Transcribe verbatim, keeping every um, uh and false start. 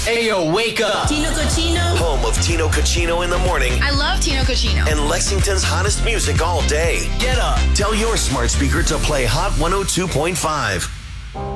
Ayo, wake up. Tino Cochino. Home of Tino Cochino in the morning. I love Tino Cochino. And Lexington's hottest music all day. Get up. Tell your smart speaker to play Hot one oh two point five.